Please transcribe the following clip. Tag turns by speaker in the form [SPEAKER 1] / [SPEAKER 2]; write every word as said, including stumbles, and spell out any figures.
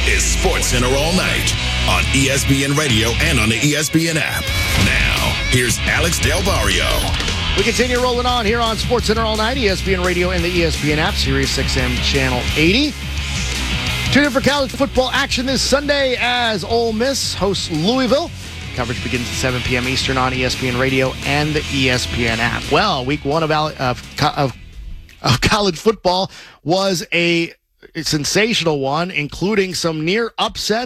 [SPEAKER 1] is SportsCenter All Night on E S P N Radio and on the E S P N app. Now, here's Alex Del Barrio.
[SPEAKER 2] We continue rolling on here on SportsCenter All Night, E S P N Radio and the E S P N app, Sirius X M Channel eighty. Tune in for college football action this Sunday as Ole Miss hosts Louisville. Coverage begins at seven p.m. Eastern on E S P N Radio and the E S P N app. Well, week one of, of, of, of college football was a sensational one, including some near upsets.